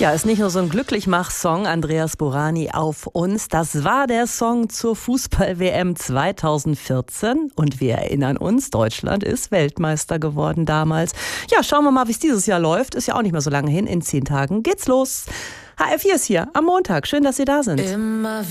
Ja, ist nicht nur so ein Glücklichmach-Song, Andreas Burani auf uns. Das war der Song zur Fußball-WM 2014. Und wir erinnern uns, Deutschland ist Weltmeister geworden damals. Ja, schauen wir mal, wie es dieses Jahr läuft. Ist ja auch nicht mehr so lange hin. In 10 Tagen geht's los. HR4 ist hier am Montag. Schön, dass Sie da sind.